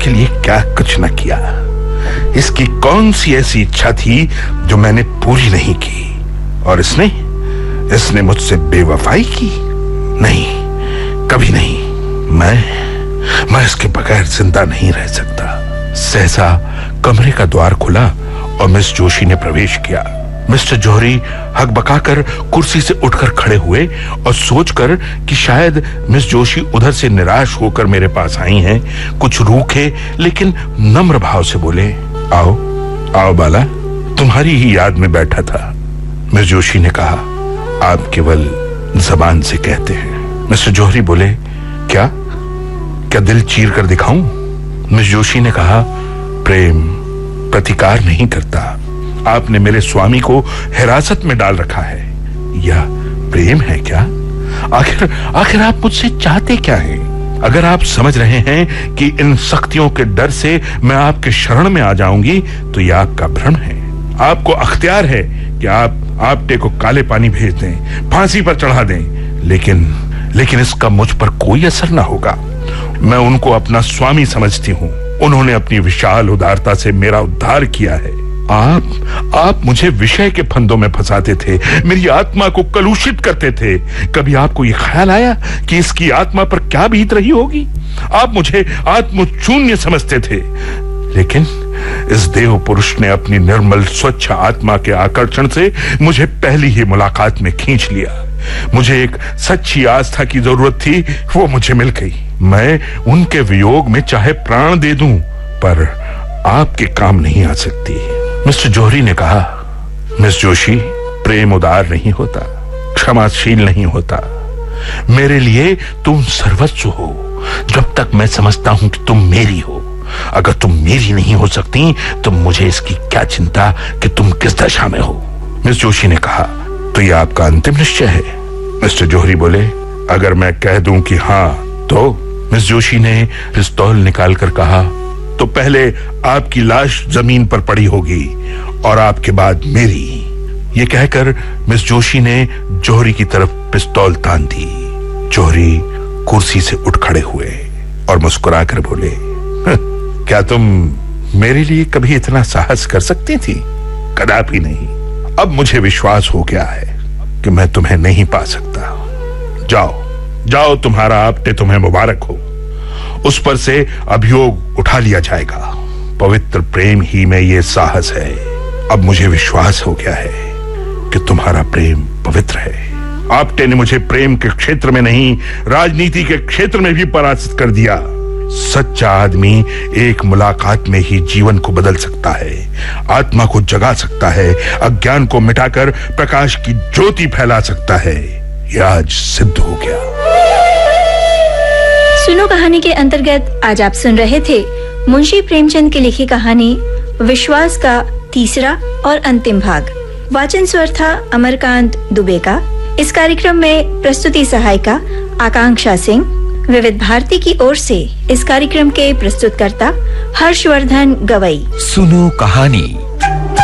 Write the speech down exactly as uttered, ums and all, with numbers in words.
इसके लिए क्या कुछ न किया। इसकी कौन सी ऐसी इच्छा थी जो मैंने पूरी नहीं की? और इसने इसने मुझसे बेवफाई की? नहीं, कभी नहीं। मैं मैं इसके बगैर जिंदा नहीं रह सकता। सहसा कमरे का द्वार खुला और मिस जोशी ने प्रवेश किया। मिस्टर जौहरी हकबकाकर कुर्सी से उठकर खड़े हुए और सोचकर कि शायद मिस जोशी उधर से निराश होकर मेरे पास आई हैं, कुछ रूखे लेकिन नम्र भाव से बोले, आओ आओ बाला, तुम्हारी ही याद में बैठा था। मिस जोशी ने कहा, आप केवल जबान से कहते हैं। मिस्टर जौहरी बोले, क्या क्या दिल चीर कर दिखाऊं? मिस जोशी ने कहा, प्रेम प्रतिकार नहीं करता। आपने मेरे स्वामी को हिरासत में डाल रखा है। यह प्रेम है क्या? आखिर आखिर आप मुझसे चाहते क्या हैं? अगर आप समझ रहे हैं कि इन सख्तियों के डर से मैं आपके शरण में आ जाऊंगी तो यह आपका भ्रम है। आपको अख्तियार है कि आप आपटे को काले पानी भेज दें, फांसी पर चढ़ा दें, लेकिन लेकिन इसका मुझ पर कोई असर ना होगा। मैं उनको अपना स्वामी समझती हूँ। उन्होंने अपनी विशाल उदारता से मेरा उद्धार किया है। आप आप मुझे विषय के फंदों में फंसाते थे, मेरी आत्मा को कलुषित करते थे। कभी आपको यह ख्याल आया कि इसकी आत्मा पर क्या बीत रही होगी? आप मुझे आत्मशून्य समझते थे, लेकिन इस देव पुरुष ने अपनी निर्मल स्वच्छ आत्मा के आकर्षण से मुझे पहली ही मुलाकात में खींच लिया। मुझे एक सच्ची आस्था की जरूरत थी, वो मुझे मिल गई। मैं उनके वियोग में चाहे प्राण दे दूं, पर आपके काम नहीं आ सकती। मिस्टर जौहरी ने कहा, मिस जोशी, प्रेम उदार नहीं होता, क्षमाशील नहीं होता। मेरे लिए तुम सर्वस्व हो, जब तक मैं समझता हूं कि तुम मेरी हो। अगर तुम मेरी नहीं हो सकती तो मुझे इसकी क्या चिंता कि तुम किस दशा में हो। मिस जोशी ने कहा, तो यह आपका अंतिम निश्चय है? मिस्टर जौहरी बोले, अगर मैं कह दूं कि हाँ तो? मिस जोशी ने पिस्तौल निकालकर कहा, तो पहले आपकी लाश जमीन पर पड़ी होगी और आपके बाद मेरी। ये कहकर मिस जोशी ने जौहरी की तरफ पिस्तौल तान दी। जौहरी कुर्सी से उठ खड़े हुए और मुस्कुराकर बोले, क्या तुम मेरे लिए कभी इतना साहस कर सकती थी? कदापि नहीं। अब मुझे विश्वास हो गया है कि मैं तुम्हें नहीं पा सकता। जाओ जाओ, तुम्हारा आपटे तुम्हें मुबारक हो। उस पर से अभियोग उठा लिया जाएगा। पवित्र प्रेम ही में ये साहस है। अब मुझे विश्वास हो गया है कि तुम्हारा प्रेम पवित्र है। आपटे ने मुझे प्रेम के क्षेत्र में नहीं, राजनीति के क्षेत्र में भी पराजित कर दिया। सच्चा आदमी एक मुलाकात में ही जीवन को बदल सकता है, आत्मा को जगा सकता है, अज्ञान को मिटाकर प्रकाश की ज्योति फैला सकता है। यह आज सिद्ध हो गया। सुनो कहानी के अंतर्गत आज आप सुन रहे थे मुंशी प्रेमचंद की लिखी कहानी विश्वास का तीसरा और अंतिम भाग। वाचन स्वर था अमरकांत दुबे का। इस कार्यक्रम में प्रस्तुति सहायिका आकांक्षा सिंह। विविध भारती की ओर से इस कार्यक्रम के प्रस्तुतकर्ता हर्षवर्धन गवई। सुनो कहानी।